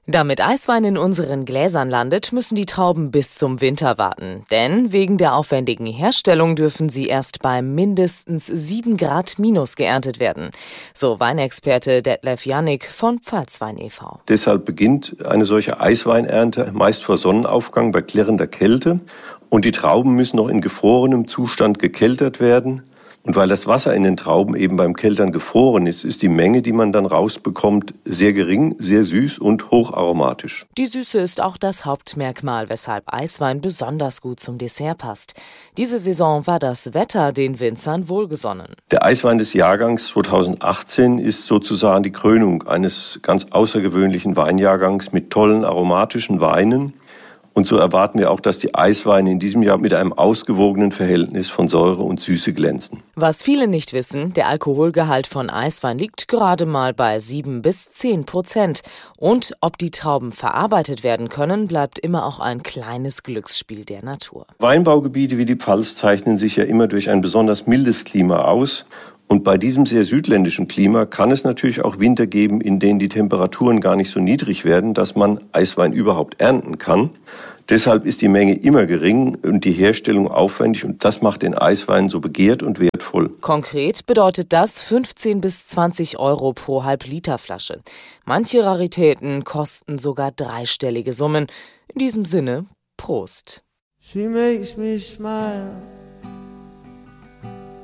Damit Eiswein in unseren Gläsern landet, müssen die Trauben bis zum Winter warten. Denn wegen der aufwendigen Herstellung dürfen sie erst bei mindestens 7 Grad minus geerntet werden. So Weinexperte Detlef Jannik von Pfalzwein e.V. Deshalb beginnt eine solche Eisweinernte meist vor Sonnenaufgang bei klirrender Kälte. Und die Trauben müssen noch in gefrorenem Zustand gekeltert werden. Und weil das Wasser in den Trauben eben beim Keltern gefroren ist, ist die Menge, die man dann rausbekommt, sehr gering, sehr süß und hocharomatisch. Die Süße ist auch das Hauptmerkmal, weshalb Eiswein besonders gut zum Dessert passt. Diese Saison war das Wetter den Winzern wohlgesonnen. Der Eiswein des Jahrgangs 2018 ist sozusagen die Krönung eines ganz außergewöhnlichen Weinjahrgangs mit tollen aromatischen Weinen. Und so erwarten wir auch, dass die Eisweine in diesem Jahr mit einem ausgewogenen Verhältnis von Säure und Süße glänzen. Was viele nicht wissen, der Alkoholgehalt von Eiswein liegt gerade mal bei 7-10%. Und ob die Trauben verarbeitet werden können, bleibt immer auch ein kleines Glücksspiel der Natur. Weinbaugebiete wie die Pfalz zeichnen sich ja immer durch ein besonders mildes Klima aus. Und bei diesem sehr südländischen Klima kann es natürlich auch Winter geben, in denen die Temperaturen gar nicht so niedrig werden, dass man Eiswein überhaupt ernten kann. Deshalb ist die Menge immer gering und die Herstellung aufwendig und das macht den Eiswein so begehrt und wertvoll. Konkret bedeutet das 15 bis 20 Euro pro Halb-Liter-Flasche. Manche Raritäten kosten sogar dreistellige Summen. In diesem Sinne, Prost. She makes me smile.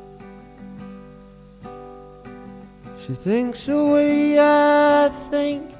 She thinks the way I think.